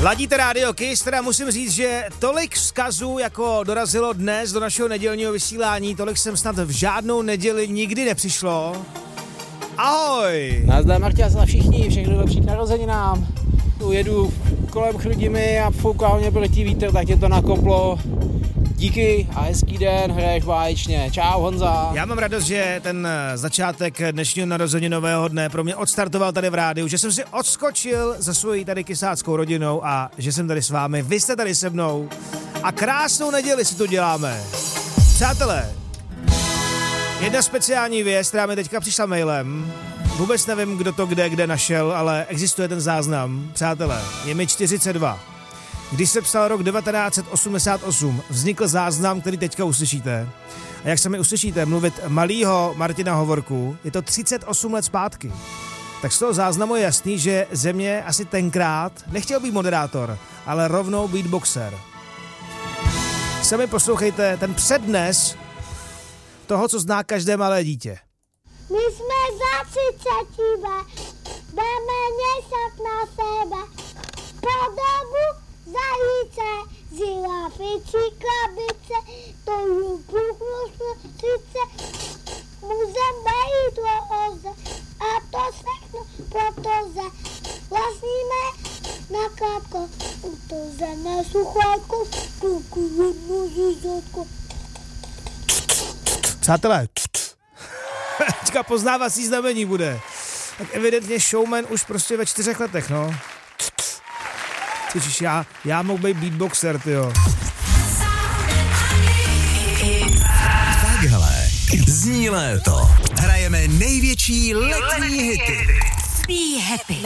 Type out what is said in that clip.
Ladíte Radio Kiss, teda musím říct, že tolik vzkazů, jako dorazilo dnes do našeho nedělního vysílání, tolik jsem snad v žádnou neděli nikdy nepřišlo. Ahoj! Nazdar Marťas a všichni, všechno dobrý k narozeninám. Jedu kolem Chrudimi a fouká mě proti vítr, tak tě to nakoplo. Díky a hezký den, hraješ báječně. Čau Honza. Já mám radost, že ten začátek dnešního narozeninového dne pro mě odstartoval tady v rádiu, že jsem si odskočil za svojí tady kysáckou rodinou a že jsem tady s vámi, vy jste tady se mnou a krásnou neděli si tu děláme. Přátelé, jedna speciální věc, která mi teďka přišla mailem, vůbec nevím, kdo to kde našel, ale existuje ten záznam. Přátelé, je mi 42. Když se psal rok 1988, vznikl záznam, který teďka uslyšíte. A jak se mi uslyšíte mluvit malýho Martina Hovorku, je to 38 let zpátky. Tak z toho záznamu je jasný, že Země asi tenkrát nechtěl být moderátor, ale rovnou beatboxer. Sami poslouchejte ten přednes toho, co zná každé malé dítě. My jsme za 30, jdeme něšat na sebe, po dobu zajíce, žirafy, krabice, to lupu, sice, můžem bejít o oze, a to všechno protože vlastníme na krátko, protože nesuchajku, kluku jednu žizotku. Přátelé, teďka poznávací znamení bude. Tak evidentně showman už prostě ve 4 letech, no. Což já mohu být beatboxer, tyjo. Takhle zní léto. Hrajeme největší letní hity. Be happy.